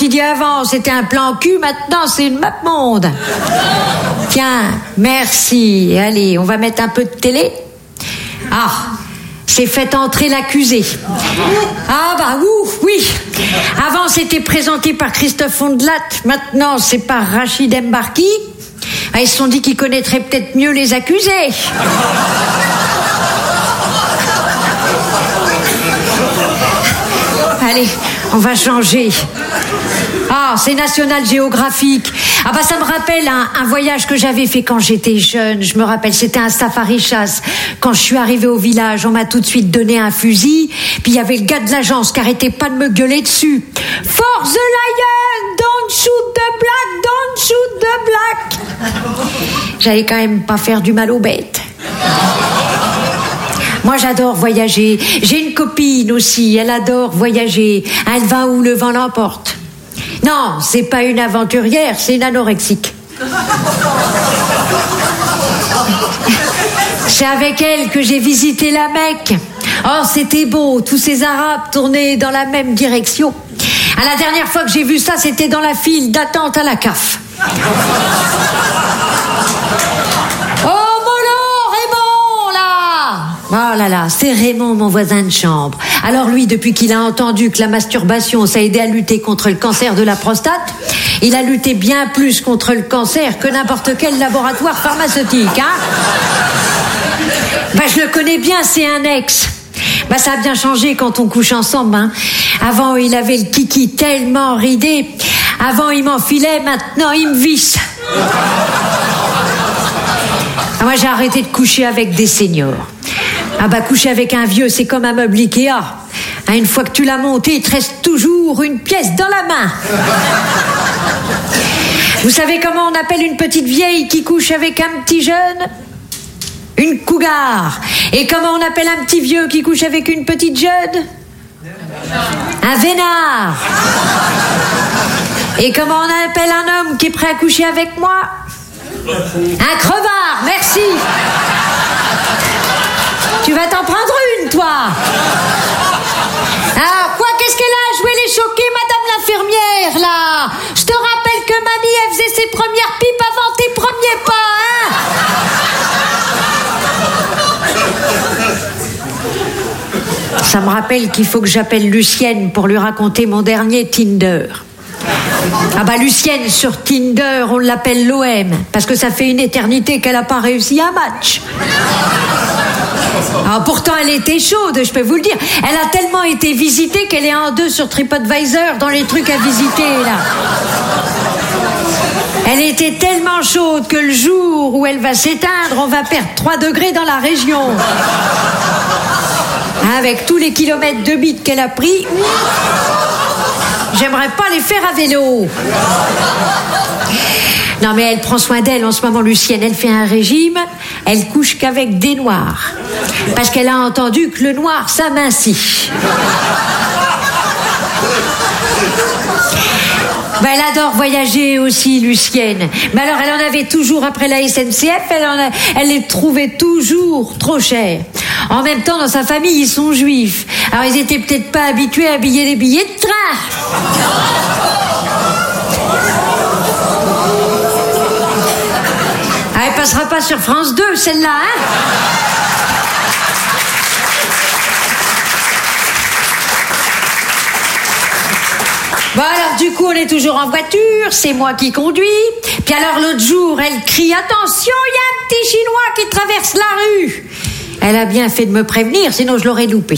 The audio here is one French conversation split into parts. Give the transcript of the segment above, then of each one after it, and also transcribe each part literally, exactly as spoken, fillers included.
il dit avant, c'était un plan cul, maintenant c'est une map monde. Tiens, merci. Allez, on va mettre un peu de télé. Ah, c'est fait entrer l'accusé. Ah bah ouf, oui. Avant c'était présenté par Christophe Fondelat, maintenant c'est par Rachid Embarki. Ah, ils se sont dit qu'ils connaîtraient peut-être mieux les accusés. Allez, on va changer. Ah, c'est National Geographic. Ah bah ça me rappelle un, un voyage que j'avais fait quand j'étais jeune. Je me rappelle, c'était un safari chasse. Quand je suis arrivée au village, on m'a tout de suite donné un fusil. Puis il y avait le gars de l'agence qui arrêtait pas de me gueuler dessus. For the lion, don't shoot the black, don't shoot the black. J'allais quand même pas faire du mal aux bêtes. Moi, j'adore voyager. J'ai une copine aussi, elle adore voyager. Elle va où le vent l'emporte. Non, c'est pas une aventurière, c'est une anorexique. C'est avec elle que j'ai visité la Mecque. Oh, c'était beau, tous ces Arabes tournaient dans la même direction. À la dernière fois que j'ai vu ça, c'était dans la file d'attente à la C A F. Oh là là, c'est Raymond, mon voisin de chambre. Alors lui, depuis qu'il a entendu que la masturbation, ça aidait à lutter contre le cancer de la prostate, il a lutté bien plus contre le cancer que n'importe quel laboratoire pharmaceutique, hein. Bah, je le connais bien, c'est un ex. Bah, ça a bien changé quand on couche ensemble, hein. Avant, il avait le kiki tellement ridé. Avant, il m'enfilait, maintenant, il me visse. Ah, moi, j'ai arrêté de coucher avec des seniors. Ah bah coucher avec un vieux, c'est comme un meuble Ikea. Hein, une fois que tu l'as monté, il te reste toujours une pièce dans la main. Vous savez comment on appelle une petite vieille qui couche avec un petit jeune ? Une cougar. Et comment on appelle un petit vieux qui couche avec une petite jeune ? Un vénard. Et comment on appelle un homme qui est prêt à coucher avec moi ? Un crevard, merci. Tu vas t'en prendre une, toi. Ah, quoi, qu'est-ce qu'elle a joué les choqués, madame l'infirmière, là? Je te rappelle que mamie, elle faisait ses premières pipes avant tes premiers pas, hein? Ça me rappelle qu'il faut que j'appelle Lucienne pour lui raconter mon dernier Tinder. Ah bah Lucienne, sur Tinder, on l'appelle l'O M, parce que ça fait une éternité qu'elle n'a pas réussi un match. Alors pourtant elle était chaude, je peux vous le dire. Elle a tellement été visitée qu'elle est en deux sur TripAdvisor dans les trucs à visiter là. Elle était tellement chaude que le jour où elle va s'éteindre, on va perdre trois degrés dans la région. Avec tous les kilomètres de bite qu'elle a pris, j'aimerais pas les faire à vélo. Non mais elle prend soin d'elle en ce moment, Lucienne. Elle fait un régime, elle couche qu'avec des noirs. Parce qu'elle a entendu que le noir s'amincit. Ben, elle adore voyager aussi, Lucienne. Mais alors, elle en avait toujours après la S N C F, elle, en a, elle les trouvait toujours trop chers. En même temps, dans sa famille, ils sont juifs. Alors, ils étaient peut-être pas habitués à payer les billets de train. Ah, elle passera pas sur France deux, celle-là, hein? Bon alors du coup on est toujours en voiture, c'est moi qui conduis. Puis alors l'autre jour elle crie « Attention, il y a un petit Chinois qui traverse la rue !» Elle a bien fait de me prévenir, sinon je l'aurais loupé.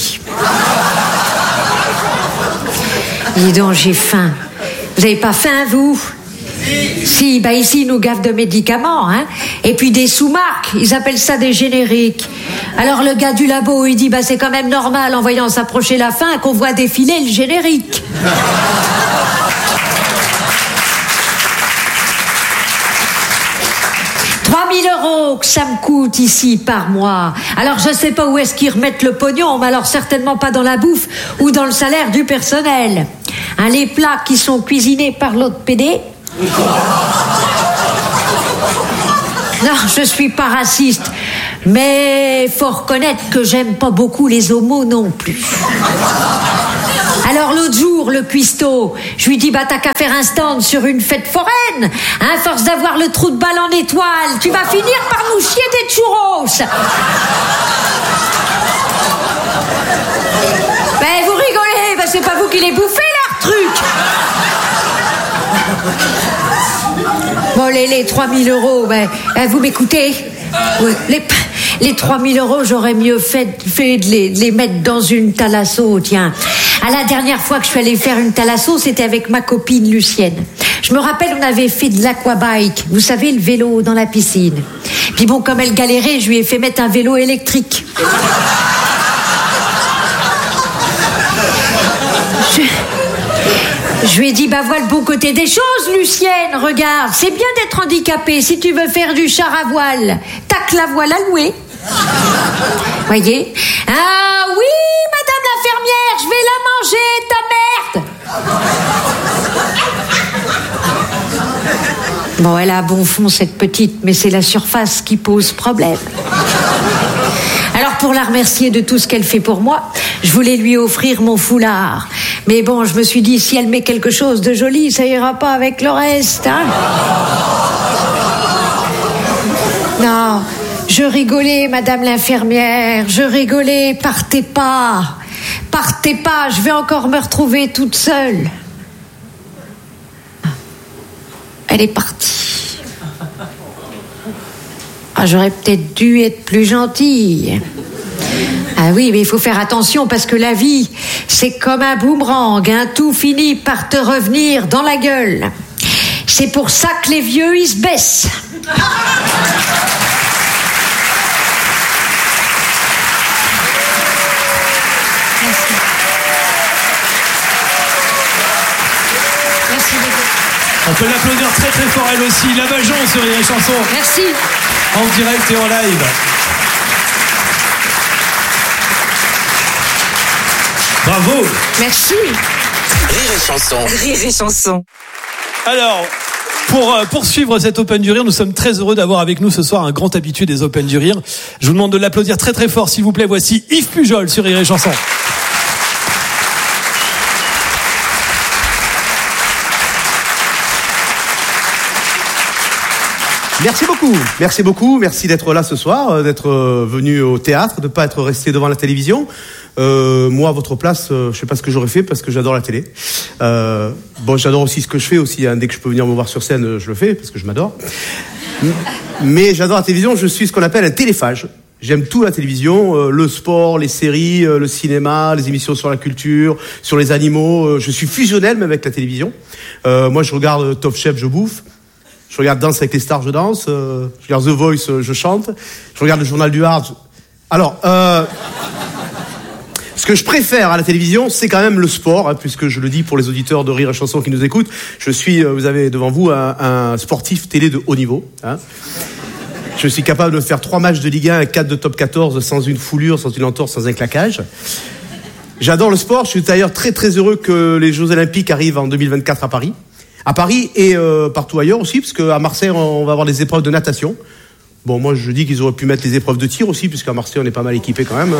Dis donc, j'ai faim. Vous avez pas faim, vous ? Si, bah ici ils nous gavent de médicaments, hein. Et puis des sous-marques, ils appellent ça des génériques. Alors le gars du labo, il dit bah c'est quand même normal en voyant s'approcher la fin qu'on voit défiler le générique. trois mille euros que ça me coûte ici par mois. Alors je sais pas où est-ce qu'ils remettent le pognon, mais alors certainement pas dans la bouffe ou dans le salaire du personnel. Hein, les plats qui sont cuisinés par l'autre P D. Non, je suis pas raciste, mais faut reconnaître que j'aime pas beaucoup les homos non plus. Alors l'autre jour, le cuistot, je lui dis, bah t'as qu'à faire un stand sur une fête foraine. Hein, force d'avoir le trou de balle en étoile, tu vas finir par nous chier des churros. Ben vous rigolez, ben c'est pas vous qui les bouffez leur truc. Bon les, les trois mille euros, ben, ben vous m'écoutez? Oui, les... Les trois mille euros, j'aurais mieux fait, fait de, les, de les mettre dans une thalasso, tiens. À la dernière fois que je suis allée faire une thalasso, c'était avec ma copine Lucienne. Je me rappelle, on avait fait de l'aquabike, vous savez, le vélo dans la piscine. Puis bon, comme elle galérait, je lui ai fait mettre un vélo électrique. Je... Je lui ai dit, bah voilà le bon côté des choses, Lucienne, regarde, c'est bien d'être handicapé. Si tu veux faire du char à voile, t'as que la voile à louer. Voyez? Ah oui, madame l'infirmière, je vais la manger, ta merde. Bon, elle a bon fond, cette petite, mais c'est la surface qui pose problème. Alors, pour la remercier de tout ce qu'elle fait pour moi, je voulais lui offrir mon foulard. Mais bon, je me suis dit, si elle met quelque chose de joli, ça ira pas avec le reste, hein. Non, je rigolais, madame l'infirmière, je rigolais, partez pas. Partez pas, je vais encore me retrouver toute seule. Elle est partie. Ah, j'aurais peut-être dû être plus gentille. Ah oui, mais il faut faire attention parce que la vie, c'est comme un boomerang, hein, tout finit par te revenir dans la gueule. C'est pour ça que les vieux, ils se baissent. Merci. Merci beaucoup. On peut l'applaudir très très fort elle aussi. La Bajon sur les chansons. Merci. En direct et en live. Bravo. Merci. Rire et chanson. Rire et chanson. Alors, pour euh, poursuivre cet Open du Rire, nous sommes très heureux d'avoir avec nous ce soir un grand habitué des Open du Rire. Je vous demande de l'applaudir très très fort, s'il vous plaît. Voici Yves Pujol sur Rire et chanson. Merci beaucoup, merci beaucoup, merci d'être là ce soir, d'être venu au théâtre, de ne pas être resté devant la télévision. Euh, moi, à votre place, euh, je sais pas ce que j'aurais fait parce que j'adore la télé. Euh, bon, j'adore aussi ce que je fais aussi. Hein, dès que je peux venir me voir sur scène, je le fais parce que je m'adore. Mais j'adore la télévision. Je suis ce qu'on appelle un téléphage. J'aime tout la télévision, euh, le sport, les séries, euh, le cinéma, les émissions sur la culture, sur les animaux. Euh, je suis fusionnel même avec la télévision. Euh, moi, je regarde Top Chef, je bouffe. Je regarde Danse avec les stars, je danse. Euh, je regarde The Voice, euh, je chante. Je regarde le Journal du Hard. Alors, euh, ce que je préfère à la télévision, c'est quand même le sport, hein, puisque je le dis pour les auditeurs de Rire et Chanson qui nous écoutent. Je suis, euh, vous avez devant vous un, un sportif télé de haut niveau. Hein. Je suis capable de faire trois matchs de Ligue un et quatre de Top quatorze sans une foulure, sans une entorse, sans un claquage. J'adore le sport. Je suis d'ailleurs très très heureux que les Jeux Olympiques arrivent en deux mille vingt-quatre à Paris. À Paris et euh, partout ailleurs aussi, parce qu'à Marseille, on va avoir des épreuves de natation. Bon, moi, je dis qu'ils auraient pu mettre les épreuves de tir aussi, puisqu'à Marseille, on est pas mal équipé quand même.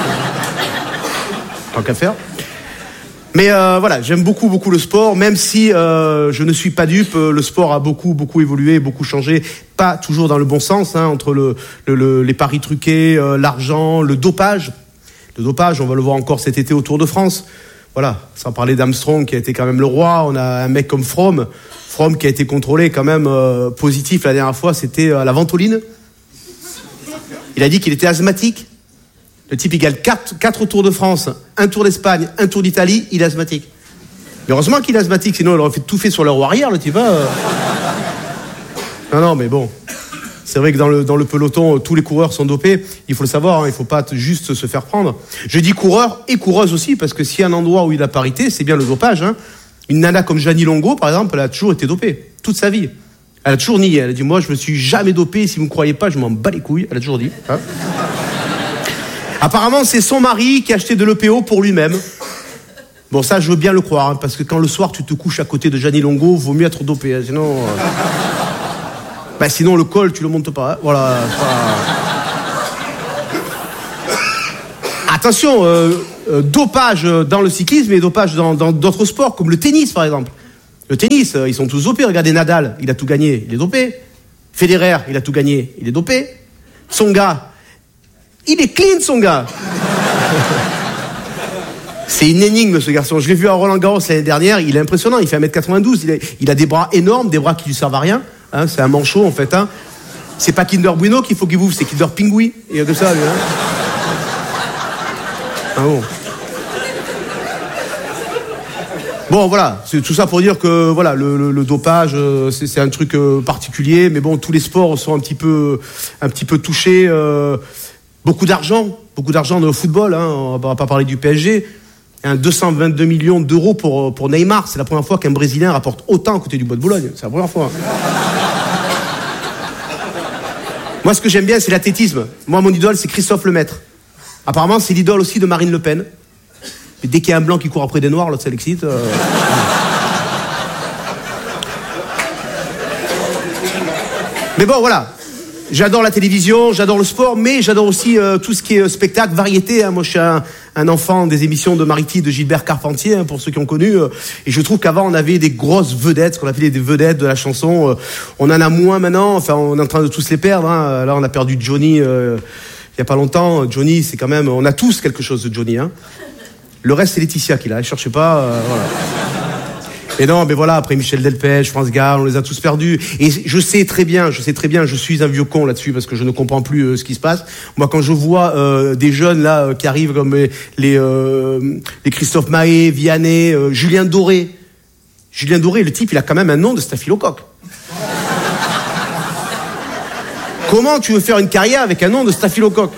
Tant qu'à faire. Mais euh, voilà, j'aime beaucoup, beaucoup le sport, même si euh, je ne suis pas dupe. Le sport a beaucoup, beaucoup évolué, beaucoup changé. Pas toujours dans le bon sens, hein, entre le, le, le, les paris truqués, euh, l'argent, le dopage. Le dopage, on va le voir encore cet été au Tour de France. Voilà, sans parler d'Armstrong qui a été quand même le roi. On a un mec comme Froome, Froome qui a été contrôlé quand même euh, positif la dernière fois, c'était à la ventoline. Il a dit qu'il était asthmatique. Le type, il gagne quatre, quatre Tours de France, un Tour d'Espagne, un Tour d'Italie, il est asthmatique. Mais heureusement qu'il est asthmatique, sinon il aurait fait tout fait sur le roue arrière, le type. Hein. Non, non, mais bon. C'est vrai que dans le, dans le peloton, tous les coureurs sont dopés. Il faut le savoir, hein, il ne faut pas juste se faire prendre. Je dis coureurs et coureuses aussi, parce que s'il y a un endroit où il y a la parité, c'est bien le dopage. Hein. Une nana comme Jeannie Longo, par exemple, elle a toujours été dopée, toute sa vie. Elle a toujours nié. Elle a dit, moi, je me suis jamais dopée. Si vous ne me croyez pas, je m'en bats les couilles. Elle a toujours dit. Hein. Apparemment, c'est son mari qui a acheté de l'E P O pour lui-même. Bon, ça, je veux bien le croire, hein, parce que quand le soir, tu te couches à côté de Jeannie Longo, vaut mieux être dopé. Hein, sinon... Euh... Ben sinon le col tu le montes pas, hein. Voilà. Pas... Attention, euh, euh, dopage dans le cyclisme et dopage dans, dans d'autres sports, comme le tennis, par exemple. Le tennis, euh, ils sont tous dopés. Regardez Nadal, il a tout gagné, il est dopé. Federer, il a tout gagné, il est dopé. Tsonga, il est clean, Tsonga. C'est une énigme, ce garçon. Je l'ai vu à Roland-Garros l'année dernière, il est impressionnant, il fait un mètre quatre-vingt-douze, il a, il a des bras énormes, des bras qui lui servent à rien. Hein, c'est un manchot, en fait. Hein. C'est pas Kinder Bueno qu'il faut qu'il bouffe, c'est Kinder Pingui. Il y a que ça, lui. Hein. Ah bon. Bon, voilà, c'est tout ça pour dire que voilà, le, le, le dopage, c'est, c'est un truc particulier, mais bon, tous les sports sont un petit peu, un petit peu touchés. Euh, beaucoup d'argent, beaucoup d'argent dans le football. Hein, on va pas parler du P S G. Un deux cent vingt-deux millions d'euros pour pour Neymar. C'est la première fois qu'un Brésilien rapporte autant à côté du Bois de Boulogne. C'est la première fois. Moi, ce que j'aime bien, c'est l'athlétisme. Moi, mon idole, c'est Christophe Lemaître. Apparemment, c'est l'idole aussi de Marine Le Pen. Mais dès qu'il y a un blanc qui court après des noirs, l'autre, ça l'excite. Euh... Mais bon, voilà. J'adore la télévision, j'adore le sport, mais j'adore aussi euh, tout ce qui est spectacle, variété. Hein. Moi, je suis un, un enfant des émissions de Mariti, de Gilbert Carpentier, hein, pour ceux qui ont connu. Euh, et je trouve qu'avant, on avait des grosses vedettes, ce qu'on appelait des vedettes de la chanson. Euh, on en a moins maintenant. Enfin, on est en train de tous les perdre. Hein. Là, on a perdu Johnny euh, il y a pas longtemps. Johnny, c'est quand même... On a tous quelque chose de Johnny. Hein. Le reste, c'est Laetitia qui l'a. Ne cherchez pas. Euh, voilà. Et non, mais voilà, après Michel Delpech, France Gall, on les a tous perdus. Et je sais très bien, je sais très bien, je suis un vieux con là-dessus parce que je ne comprends plus euh, ce qui se passe. Moi, quand je vois euh, des jeunes là euh, qui arrivent comme les les, euh, les Christophe Mahé, Vianney, euh, Julien Doré. Julien Doré, le type, il a quand même un nom de staphylocoque. Comment tu veux faire une carrière avec un nom de staphylocoque?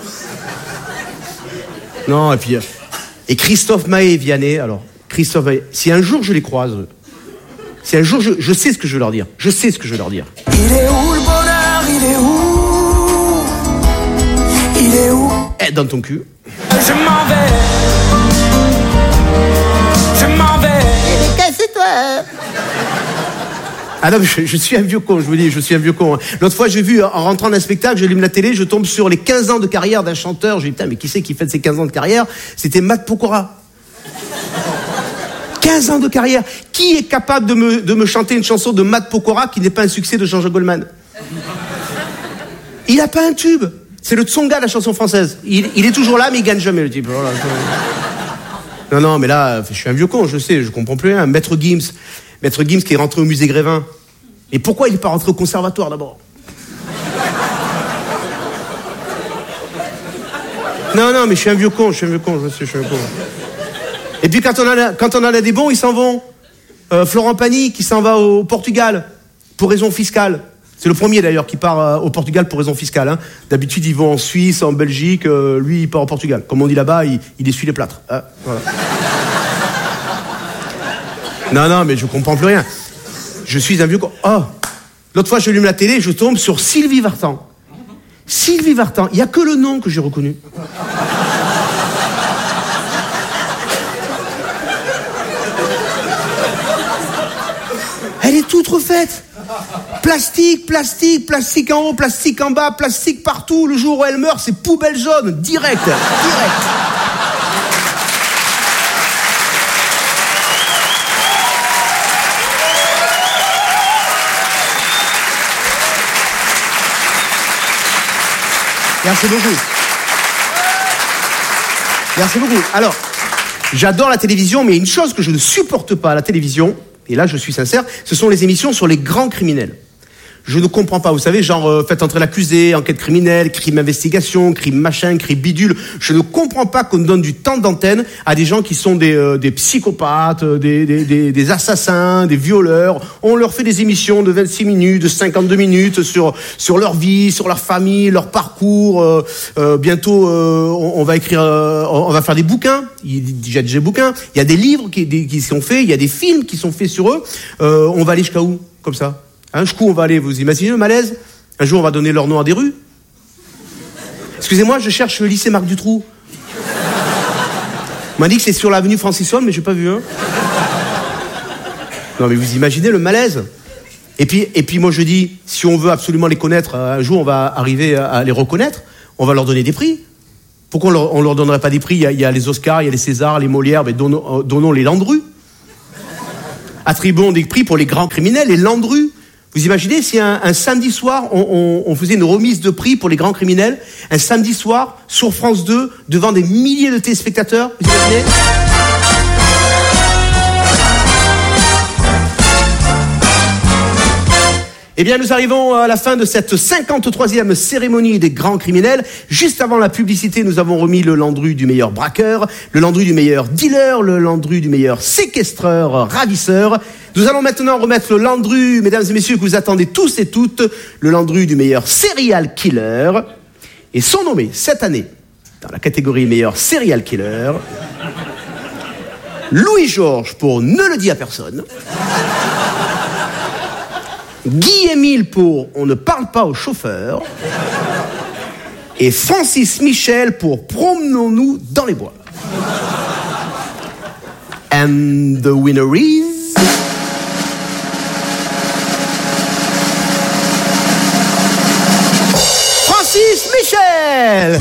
Non, et puis... Et Christophe Mahé, Vianney, alors, Christophe Mahé, si un jour je les croise, si un jour je, je sais ce que je veux leur dire, je sais ce que je veux leur dire. Il est où le bonheur? Il est où? Il est où? Eh, dans ton cul. Je m'en vais. Je m'en vais. Casse-toi. Ah non, mais je, je suis un vieux con, je vous dis, je suis un vieux con. L'autre fois, j'ai vu, en rentrant d'un spectacle, j'allume la télé, je tombe sur les quinze ans de carrière d'un chanteur. J'ai dit, putain, mais qui c'est qui fait ces quinze ans de carrière? C'était Matt Pokora. quinze ans de carrière. Qui est capable de me, de me chanter une chanson de Matt Pokora qui n'est pas un succès de Jean-Jacques Goldman? Il a pas un tube. C'est le Tsonga de la chanson française. Il, il est toujours là, mais il gagne jamais, le type. Voilà. Non, non, mais là, je suis un vieux con, je sais, je comprends plus rien. Maître Gims. Maître Gims qui est rentré au musée Grévin. Et pourquoi il n'est pas rentré au conservatoire d'abord? Non, non, mais je suis un vieux con, je suis un vieux con, je sais, je suis un con. Et puis quand on a, quand on en a des bons, ils s'en vont. Euh, Florent Pagny qui s'en va au Portugal pour raison fiscale. C'est le premier d'ailleurs qui part euh, au Portugal pour raison fiscale. Hein. D'habitude, ils vont en Suisse, en Belgique. Euh, lui, il part au Portugal. Comme on dit là-bas, il, il essuie les plâtres. Hein, voilà. Non, non, mais je comprends plus rien. Je suis un vieux con. Oh, l'autre fois, j'allume la télé, je tombe sur Sylvie Vartan. Sylvie Vartan, il n'y a que le nom que j'ai reconnu. Elle est toute refaite. Plastique, plastique, plastique en haut, plastique en bas, plastique partout. Le jour où elle meurt, c'est poubelle jaune, direct, direct. Merci beaucoup. Merci beaucoup. Alors, j'adore la télévision, mais une chose que je ne supporte pas à la télévision, et là je suis sincère, ce sont les émissions sur les grands criminels. Je ne comprends pas, vous savez, genre euh, faites entrer l'accusé, enquête criminelle, crime investigation, crime machin, crime bidule. Je ne comprends pas qu'on donne du temps d'antenne à des gens qui sont des, euh, des psychopathes, des, des, des, des assassins, des violeurs. On leur fait des émissions de vingt-six minutes, de cinquante-deux minutes sur sur leur vie, sur leur famille, leur parcours. Euh, euh, bientôt, euh, on, on va écrire, euh, on va faire des bouquins. Il y a déjà des bouquins. Il y a des livres qui, des, qui sont faits. Il y a des films qui sont faits sur eux. Euh, on va aller jusqu'à où, comme ça? Un coup, on va aller, vous imaginez le malaise? Un jour, on va donner leur nom à des rues. Excusez-moi, je cherche le lycée Marc Dutroux. On m'a dit que c'est sur l'avenue Francis Holm, mais j'ai pas vu, hein. Non, mais vous imaginez le malaise? Et puis, et puis moi, je dis, si on veut absolument les connaître, un jour, on va arriver à les reconnaître, on va leur donner des prix. Pourquoi on leur, on leur donnerait pas des prix? Il y, a, il y a les Oscars, il y a les Césars, les Molières, mais donnons, donnons les Landru. Attribuons des prix pour les grands criminels, les Landru. Vous imaginez si un, un samedi soir, on, on, on faisait une remise de prix pour les grands criminels, un samedi soir, sur France deux, devant des milliers de téléspectateurs, vous imaginez? Eh bien, nous arrivons à la fin de cette cinquante-troisième cérémonie des grands criminels. Juste avant la publicité, nous avons remis le Landru du meilleur braqueur, le Landru du meilleur dealer, le Landru du meilleur séquestreur, ravisseur. Nous allons maintenant remettre le Landru, mesdames et messieurs, que vous attendez tous et toutes, le Landru du meilleur serial killer. Et sont nommés cette année, dans la catégorie meilleur serial killer, Louis-Georges pour Ne le dis à personne, Guy-Émile pour On ne parle pas au chauffeur et Francis Michel pour Promenons-nous dans les bois. And the winner is... Francis Michel.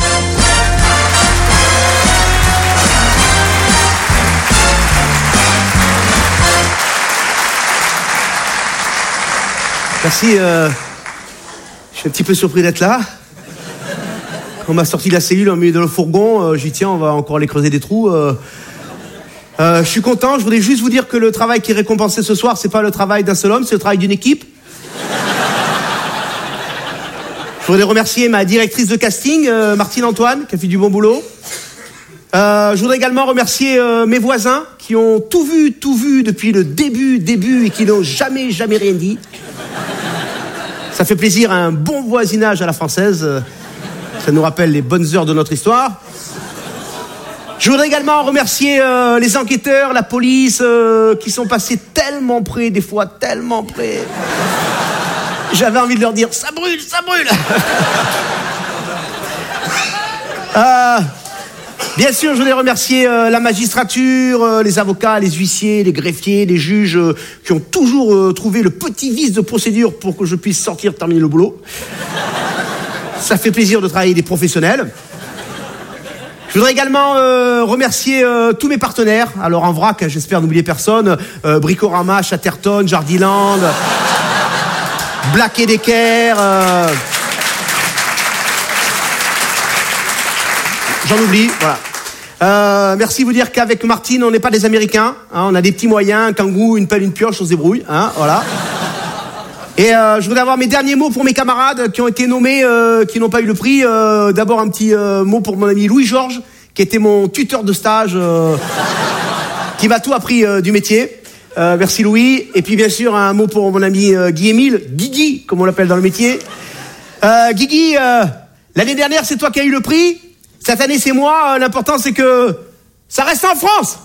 Merci, euh, je suis un petit peu surpris d'être là. On m'a sorti de la cellule en milieu de le fourgon, euh, j'ai dit tiens, on va encore aller creuser des trous. Euh, euh, je suis content, je voulais juste vous dire que le travail qui est récompensé ce soir, c'est pas le travail d'un seul homme, c'est le travail d'une équipe. Je voudrais remercier ma directrice de casting, euh, Martine Antoine, qui a fait du bon boulot. Euh, je voudrais également remercier euh, mes voisins qui ont tout vu, tout vu depuis le début, début et qui n'ont jamais, jamais rien dit. Ça fait plaisir, un bon voisinage à la française. Ça nous rappelle les bonnes heures de notre histoire. Je voudrais également remercier euh, les enquêteurs, la police, euh, qui sont passés tellement près, des fois tellement près. J'avais envie de leur dire, ça brûle, ça brûle. euh, bien sûr, je voudrais remercier euh, la magistrature, euh, les avocats, les huissiers, les greffiers, les juges, euh, qui ont toujours euh, trouvé le petit vice de procédure pour que je puisse sortir, terminer le boulot. Ça fait plaisir de travailler avec des professionnels. Je voudrais également euh, remercier euh, tous mes partenaires. Alors en vrac, j'espère n'oublier personne. Euh, Bricorama, Chatterton, Jardiland, Black et Decker. Euh... J'en oublie, voilà. Euh, merci de vous dire qu'avec Martine, on n'est pas des Américains. Hein, on a des petits moyens, un kangou, une pelle, une pioche, on se débrouille. Hein, voilà. Et euh, je voudrais avoir mes derniers mots pour mes camarades qui ont été nommés, euh, qui n'ont pas eu le prix. Euh, d'abord un petit euh, mot pour mon ami Louis-Georges, qui était mon tuteur de stage, euh, qui m'a tout appris euh, du métier. Euh, merci Louis. Et puis bien sûr un mot pour mon ami euh, Guy-Émile, Guigui, comme on l'appelle dans le métier. Euh, Guigui, euh, l'année dernière c'est toi qui as eu le prix. Cette année c'est moi. Euh, l'important c'est que ça reste en France.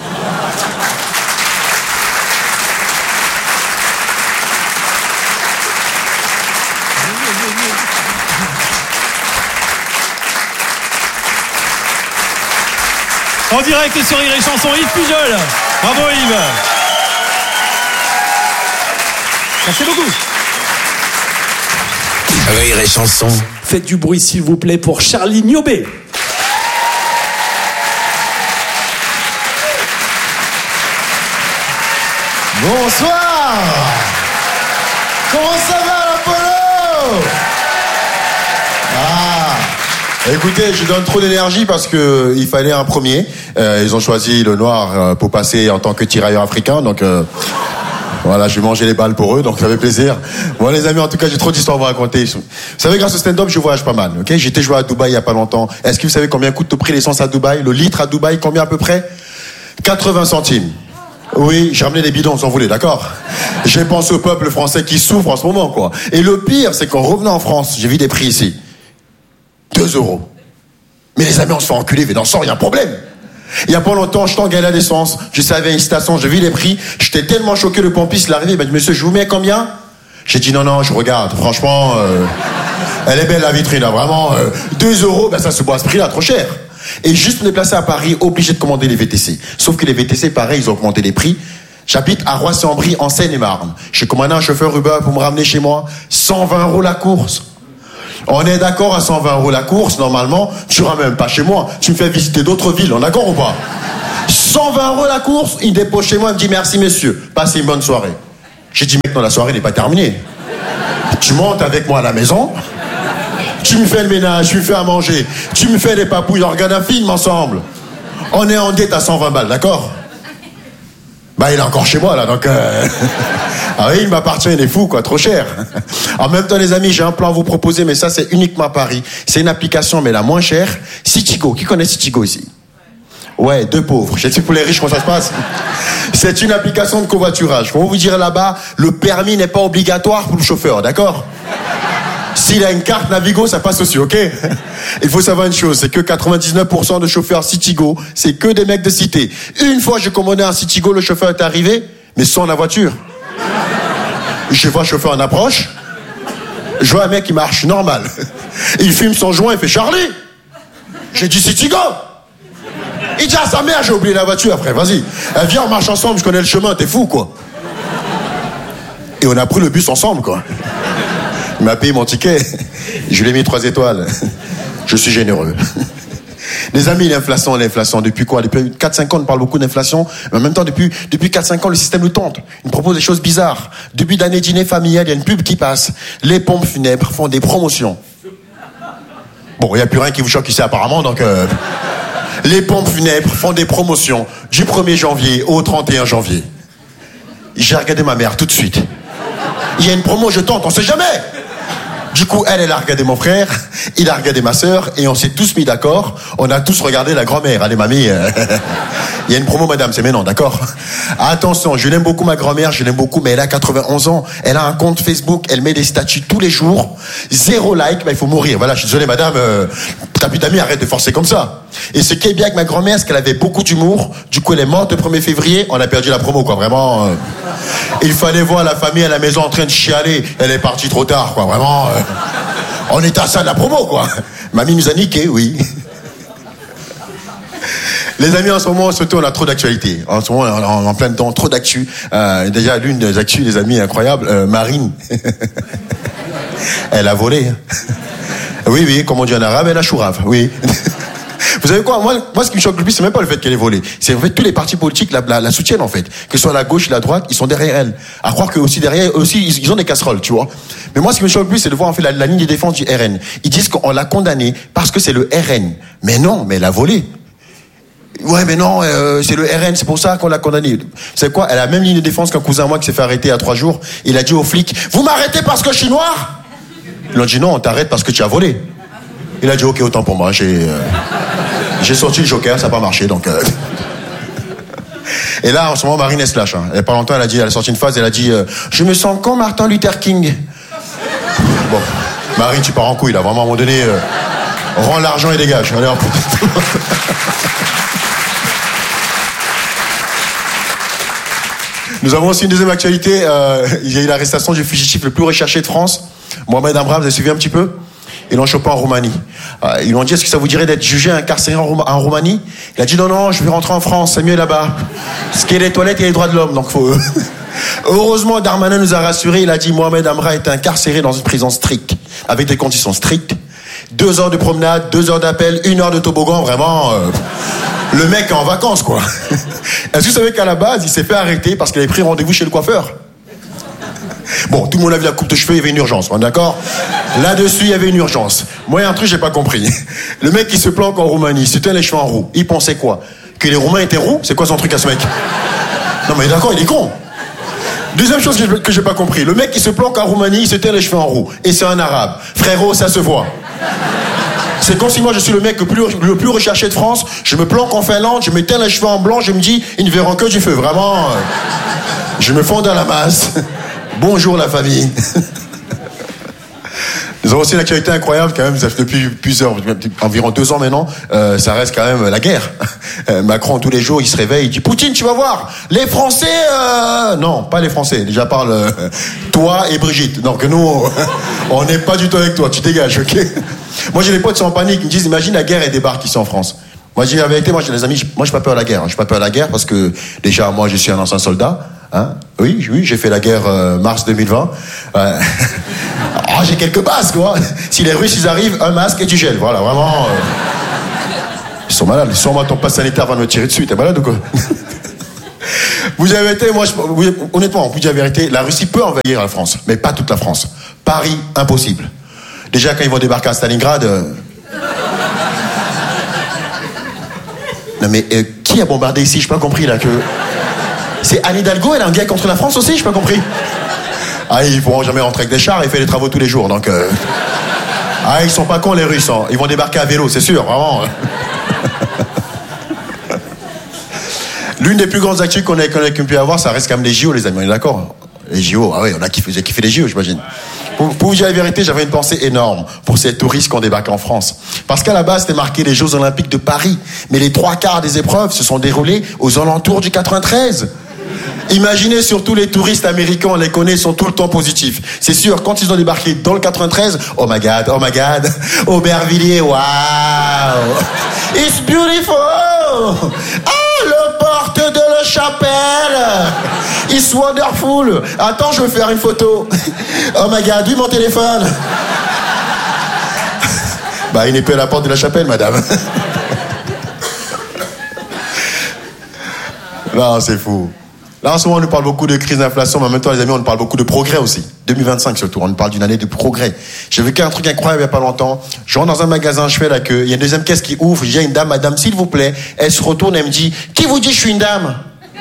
En direct sur Rire et Chanson, Yves Pujol. Bravo Yves. Merci beaucoup. Rire et Chanson. Faites du bruit s'il vous plaît pour Charlie Niobé. Bonsoir. Comment ça va l'Apollo? Ah, écoutez, je donne trop d'énergie parce que il fallait un premier. Euh, ils ont choisi le noir euh, pour passer en tant que tirailleur africain, donc euh, voilà, je vais manger les balles pour eux, donc ça fait plaisir. Bon les amis, en tout cas, j'ai trop d'histoires à vous raconter. Vous savez, grâce au stand-up, je voyage pas mal. Ok, j'étais joué à Dubaï il y a pas longtemps. Est-ce que vous savez combien coûte le prix l'essence à Dubaï? Le litre à Dubaï, combien à peu près? quatre-vingts centimes. Oui, j'ai ramené les bidons, vous en voulez, d'accord? J'ai pensé au peuple français qui souffre en ce moment, quoi. Et le pire, c'est qu'en revenant en France, j'ai vu des prix ici. deux euros. Mais les amis, on se fait enculer, mais dans le sang, il y a un problème. Il y a pas longtemps, je t'en gagnais à l'essence, je savais une station, j'ai vu les prix, j'étais tellement choqué, le pompiste, il est arrivé, il m'a dit, monsieur, je vous mets combien? J'ai dit, non, non, je regarde, franchement, euh, elle est belle la vitrine, là, vraiment, euh, deux euros, ben ça se boit à ce prix-là, trop cher. Et juste me déplacer à Paris, obligé de commander les V T C. Sauf que les V T C, pareil, ils ont augmenté les prix. J'habite à Roissy-en-Brie, en Seine-et-Marne. J'ai commandé un chauffeur Uber pour me ramener chez moi, cent vingt euros la course. On est d'accord à cent vingt euros la course, normalement, tu ramènes pas chez moi. Tu me fais visiter d'autres villes, on est d'accord ou pas? cent vingt euros la course, il dépose chez moi, il me dit merci messieurs, passez une bonne soirée. J'ai dit mec, non, la soirée n'est pas terminée. Tu montes avec moi à la maison, tu me fais le ménage, tu me fais à manger, tu me fais les papouilles, on regarde un film ensemble. On est en dette à cent vingt balles, d'accord? Bah il est encore chez moi là, donc... Euh... Ah oui, il m'appartient, il est fou, quoi, trop cher. En même temps, les amis, j'ai un plan à vous proposer, mais ça, c'est uniquement à Paris. C'est une application, mais la moins chère, Citigo. Qui connaît Citigo ici? Ouais, deux pauvres. Je sais pour les riches comment ça se passe. C'est une application de covoiturage. Pour vous dire là-bas, le permis n'est pas obligatoire pour le chauffeur, d'accord? S'il a une carte Navigo, ça passe aussi, ok? Il faut savoir une chose, c'est que quatre-vingt-dix-neuf pour cent de chauffeurs Citigo, c'est que des mecs de cité. Une fois, j'ai commandé un Citigo, le chauffeur est arrivé, mais sans la voiture. Je vois un chauffeur en approche, je vois un mec qui marche normal. Il fume son joint, il fait Charlie. J'ai dit Citigo. Il dit à sa mère, j'ai oublié la voiture après, vas-y. Elle vient, on marche ensemble, je connais le chemin, t'es fou quoi. Et on a pris le bus ensemble quoi. Il m'a payé mon ticket, je lui ai mis trois étoiles. Je suis généreux. Les amis, l'inflation, l'inflation, depuis quoi? Depuis quatre cinq ans, on parle beaucoup d'inflation, mais en même temps, depuis, depuis quatre cinq ans, le système nous tente. Il nous propose des choses bizarres. Depuis d'année dîner familial, il y a une pub qui passe. Les pompes funèbres font des promotions. Bon, il n'y a plus rien qui vous choque ici apparemment, donc... Euh... Les pompes funèbres font des promotions du premier janvier au trente et un janvier. J'ai regardé ma mère tout de suite. Il y a une promo, je tente, on sait jamais. Du coup, elle, elle a regardé mon frère, il a regardé ma sœur, et on s'est tous mis d'accord. On a tous regardé la grand-mère. Allez, mamie, euh... il y a une promo, madame, c'est maintenant, d'accord? Attention, je l'aime beaucoup, ma grand-mère, je l'aime beaucoup, mais elle a quatre-vingt-onze ans. Elle a un compte Facebook, elle met des statuts tous les jours. Zéro like, bah, il faut mourir. Voilà, je suis désolé, madame, euh... t'as plus d'amis, arrête de forcer comme ça. Et ce qui est bien avec ma grand-mère, c'est qu'elle avait beaucoup d'humour. Du coup, elle est morte le premier février, on a perdu la promo, quoi, vraiment. Euh... Il fallait voir la famille à la maison en train de chialer. Elle est partie trop tard, quoi, vraiment. Euh... On est à ça de la promo, quoi. Mamie nous a niqué, oui. Les amis, en ce moment, surtout, on a trop d'actualités. En ce moment, on est en, en plein temps, trop d'actu. Euh, déjà, l'une des actus, les amis, incroyable, euh, Marine. Elle a volé. Oui, oui, comme on dit en arabe, elle a chourave, oui. Vous savez quoi, moi, moi, ce qui me choque le plus, c'est même pas le fait qu'elle ait volé. C'est en fait tous les partis politiques la, la, la soutiennent, en fait. Que ce soit la gauche, la droite, ils sont derrière elle. À croire que aussi derrière, aussi, ils, ils ont des casseroles, tu vois. Mais moi, ce qui me choque le plus, c'est de voir, en fait, la, la ligne de défense du R N. Ils disent qu'on l'a condamné parce que c'est le R N. Mais non, mais elle a volé. Ouais, mais non, euh, c'est le R N, c'est pour ça qu'on l'a condamné. C'est quoi? Elle a la même ligne de défense qu'un cousin à moi qui s'est fait arrêter il y a trois jours. Il a dit aux flics, vous m'arrêtez parce que je suis noir? Ils ont dit non, on t'arrête parce que tu as volé. Il a dit ok, autant pour moi, j'ai... Euh... J'ai sorti le joker, ça n'a pas marché, donc... Euh... Et là, en ce moment, Marine, elle se lâche. Hein. Il n'y a pas longtemps, elle a dit, elle a sorti une phrase, elle a dit euh, « Je me sens comme Martin Luther King. » Bon, Marine, tu pars en couille, là. Vraiment, à un moment donné, euh, rends l'argent et dégage. Allez, hop. Nous avons aussi une deuxième actualité. Euh, il y a eu l'arrestation du fugitif le plus recherché de France, Mohamed Amra, vous avez suivi un petit peu? Ils l'ont chopé en Roumanie. Euh, ils lui ont dit, est-ce que ça vous dirait d'être jugé, incarcéré en, Roum- en Roumanie? Il a dit, non, non, je vais rentrer en France, c'est mieux là-bas. Ce qui est les toilettes et les droits de l'homme, donc faut... Heureusement, Darmanin nous a rassurés, il a dit, Mohamed Amra est incarcéré dans une prison stricte, avec des conditions strictes. Deux heures de promenade, deux heures d'appel, une heure de toboggan, vraiment... Euh... Le mec est en vacances, quoi. Est-ce que vous savez qu'à la base, il s'est fait arrêter parce qu'il avait pris rendez-vous chez le coiffeur? Bon, tout le monde a vu la coupe de cheveux, il y avait une urgence, on est d'accord? Là-dessus, il y avait une urgence. Moi, il y a un truc, j'ai pas compris. Le mec qui se planque en Roumanie, il se tient les cheveux en roue. Il pensait quoi? Que les Roumains étaient roux? C'est quoi son truc à ce mec? Non, mais d'accord, il est con. Deuxième chose que j'ai pas compris. Le mec qui se planque en Roumanie, il se tient les cheveux en roue. Et c'est un arabe. Frérot, ça se voit. C'est comme si moi je suis le mec le plus, le plus recherché de France, je me planque en Finlande, je me teins les cheveux en blanc, je me dis, ils ne verront que du feu, vraiment. Euh, je me fonds dans la masse. Bonjour la famille. Nous avons aussi une actualité incroyable quand même, ça fait depuis plusieurs, environ deux ans maintenant, euh, ça reste quand même la guerre. Euh, Macron tous les jours, il se réveille, il dit, Poutine, tu vas voir, les Français, euh... non, pas les Français, déjà parle euh, toi et Brigitte. Donc nous, on n'est pas du tout avec toi, tu dégages, ok? Moi j'ai des potes qui sont en panique, ils me disent, imagine la guerre et débarque ici en France. Moi j'ai la vérité, moi j'ai des amis, moi j'ai pas peur de la guerre, je j'ai pas peur de la guerre parce que déjà moi je suis un ancien soldat, hein. Oui, oui, j'ai fait la guerre euh, mars deux mille vingt. Euh, Ah, j'ai quelques bases, quoi. Si les Russes, ils arrivent, un masque et du gel. Voilà, vraiment. Euh... Ils sont malades. Sûrement ton passe sanitaire va me tirer dessus. T'es malade ou quoi? Vous avez été, moi, je, vous, honnêtement, pour dire la vérité, la Russie peut envahir la France, mais pas toute la France. Paris, impossible. Déjà, quand ils vont débarquer à Stalingrad... Euh... Non, mais euh, qui a bombardé ici? Je n'ai pas compris, là, que... C'est Anne Hidalgo, elle a un gars contre la France aussi? Je n'ai pas compris. Ah, ils ne pourront jamais rentrer avec des chars, ils font des travaux tous les jours, donc... Euh... Ah, ils sont pas cons, les Russes, hein. Ils vont débarquer à vélo, c'est sûr, vraiment. L'une des plus grandes actus qu'on ait, qu'on ait pu avoir, ça reste quand même les J O, les amis, on est d'accord? Les J O, ah oui, on a kiffé, j'ai kiffé les J O, j'imagine. Pour, pour vous dire la vérité, j'avais une pensée énorme pour ces touristes qui ont débarqué en France. Parce qu'à la base, c'était marqué les Jeux Olympiques de Paris. Mais les trois quarts des épreuves se sont déroulées aux alentours du quatre-vingt-treize. Imaginez surtout les touristes américains, on les connaît, ils sont tout le temps positifs. C'est sûr, quand ils ont débarqué dans le quatre-vingt-treize, oh my god, oh my god, Aubervilliers, wow, it's beautiful. Ah, le porte de la chapelle, it's wonderful. Attends, je vais faire une photo. Oh my god, oui, mon téléphone. Bah, il n'est plus à la porte de la chapelle, madame. Non, c'est fou. Là, en ce moment, on nous parle beaucoup de crise d'inflation, mais en même temps, les amis, on nous parle beaucoup de progrès aussi. deux mille vingt-cinq surtout, on nous parle d'une année de progrès. J'ai vécu un truc incroyable il n'y a pas longtemps. Je rentre dans un magasin, je fais la queue, il y a une deuxième caisse qui ouvre, je dis à une dame, madame, s'il vous plaît, elle se retourne et elle me dit, qui vous dit que je suis une dame?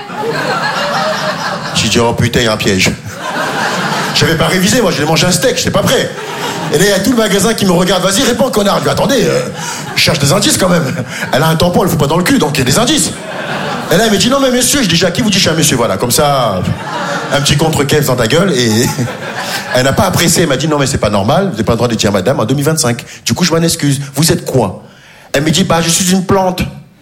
J'ai dit, oh putain, il y a un piège. J'avais pas révisé, moi, j'ai mangé un steak, j'étais pas prêt. Et là, il y a tout le magasin qui me regarde, vas-y, réponds, connard. Je dis, attendez, euh, je cherche des indices quand même. Elle a un tampon, elle ne fout pas dans le cul, donc il y a des indices. Et là, elle me dit, non, mais monsieur, je dis, à qui vous dit que je suis un monsieur? Voilà, comme ça, un petit contre-kev dans ta gueule. Et elle n'a pas apprécié, elle m'a dit, non, mais c'est pas normal, vous n'avez pas le droit de dire madame en deux mille vingt-cinq. Du coup, je m'en excuse. Vous êtes quoi? Elle me dit, bah, je suis une plante.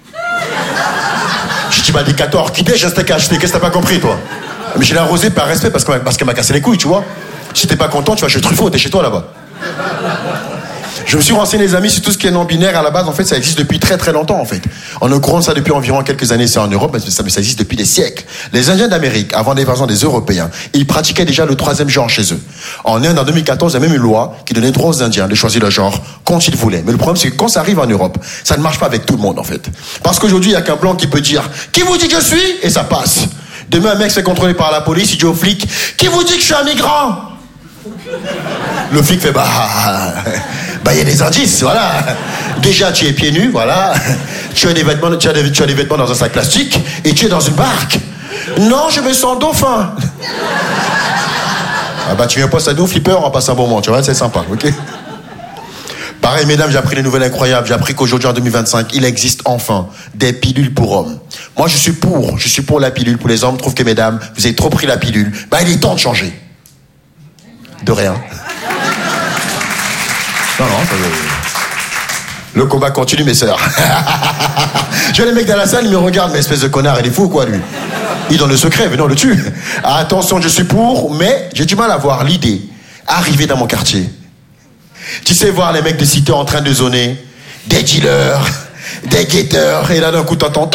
Je dis, bah, des quatorze orchidées, j'ai un steak à acheter. Qu'est-ce que t'as pas compris, toi? Mais je l'ai arrosé par respect parce qu'elle parce qu'elle m'a cassé les couilles, tu vois. Si t'es pas content, tu vas chez Truffaut, t'es chez toi là-bas. Je me suis renseigné, les amis, sur tout ce qui est non-binaire. À la base, en fait, ça existe depuis très très longtemps, en fait. On est au courant de ça depuis environ quelques années, c'est en Europe, mais ça, mais ça existe depuis des siècles. Les Indiens d'Amérique, avant l'invasion des Européens, ils pratiquaient déjà le troisième genre chez eux. En Inde, en deux mille quatorze, il y a même une loi qui donnait droit aux Indiens de choisir le genre quand ils voulaient. Mais le problème, c'est que quand ça arrive en Europe, ça ne marche pas avec tout le monde, en fait. Parce qu'aujourd'hui, il n'y a qu'un blanc qui peut dire « Qui vous dit que je suis ?» et ça passe. Demain, un mec se fait contrôler par la police, il dit au flic « Qui vous dit que je suis un migrant ?» Le flic fait bah bah il y a des indices, voilà. Déjà tu es pieds nus, voilà. Tu as des vêtements, tu as des, tu as des vêtements dans un sac plastique et tu es dans une barque. Non, je me sens dauphin. Ah bah tu viens pas à nous, flipper, on va passer un bon moment, tu vois, c'est sympa, ok. Pareil, mesdames, j'ai appris des nouvelles incroyables. J'ai appris qu'aujourd'hui, en deux mille vingt-cinq, il existe enfin des pilules pour hommes. Moi, je suis pour, je suis pour la pilule pour les hommes. Je trouve que, mesdames, vous avez trop pris la pilule. Bah, il est temps de changer. De rien. Non, non, ça... Le combat continue, mes sœurs. Je vois les mecs dans la salle, ils me regardent, mais espèce de connard, il est fou, quoi, lui. Il donne le secret, mais non, on le tue. Attention, je suis pour, mais j'ai du mal à voir l'idée. Arriver dans mon quartier. Tu sais, voir les mecs de cité en train de zoner, des dealers, des guetteurs, et là, d'un coup, t'entends...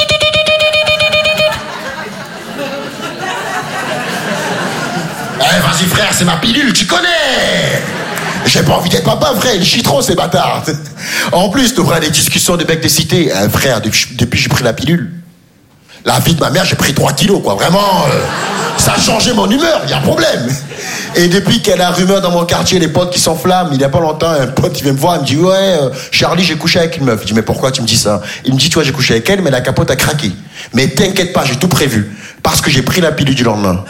Eh, vas-y, frère, c'est ma pilule, tu connais! J'ai pas envie d'être papa, frère, il chie trop, ces bâtards. En plus, tu auras des discussions des mecs de cité. Eh, frère, depuis, depuis que j'ai pris la pilule, la vie de ma mère, j'ai pris trois kilos, quoi. Vraiment, euh, ça a changé mon humeur, il y a un problème. Et depuis qu'il y a la rumeur dans mon quartier, les potes qui s'enflamment, il y a pas longtemps, un pote qui vient me voir, il me dit, ouais, euh, Charlie, j'ai couché avec une meuf. Je dis, mais pourquoi tu me dis ça? Il me dit, tu vois, j'ai couché avec elle, mais la capote a craqué. Mais t'inquiète pas, j'ai tout prévu. Parce que j'ai pris la pilule du lendemain.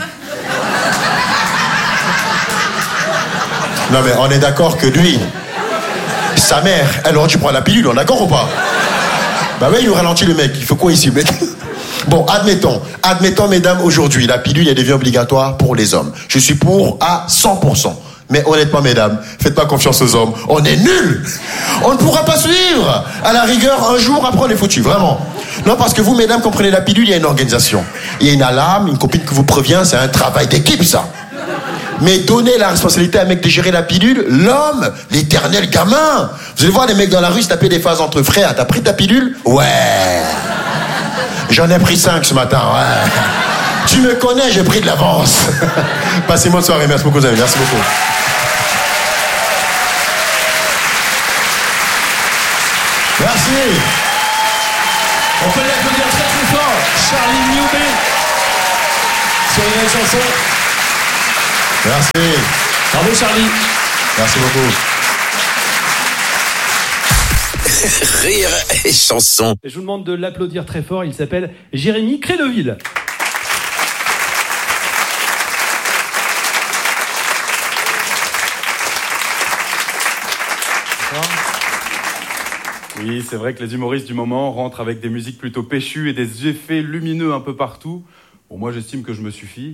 Non mais on est d'accord que lui, sa mère, elle aurait dû prendre la pilule, on est d'accord ou pas? Bah ouais, il ralentit le mec, il fait quoi ici, mec? Bon, admettons, admettons mesdames, aujourd'hui, la pilule, elle devient obligatoire pour les hommes. Je suis pour à cent pour cent. Mais honnêtement, mesdames, faites pas confiance aux hommes, on est nuls. On ne pourra pas suivre. À la rigueur, un jour, après on est foutu, vraiment. Non, parce que vous, mesdames, comprenez la pilule, il y a une organisation. Il y a une alarme, une copine qui vous prévient, c'est un travail d'équipe, ça. Mais donner la responsabilité à un mec de gérer la pilule, l'homme, l'éternel gamin. Vous allez voir les mecs dans la rue se taper des phases entre frères. T'as pris ta pilule? Ouais. J'en ai pris cinq ce matin, ouais. Tu me connais, j'ai pris de l'avance. Passez-moi une soirée, merci beaucoup, vous avez, merci beaucoup. On peut l'applaudir très très fort. Charlie Newby sur une chanson. Merci. Bravo Charlie. Merci beaucoup. Rire et chanson. Et je vous demande de l'applaudir très fort. Il s'appelle Jérémy Crédeville. Oui, c'est vrai que les humoristes du moment rentrent avec des musiques plutôt péchues et des effets lumineux un peu partout. Bon, moi, j'estime que je me suffis.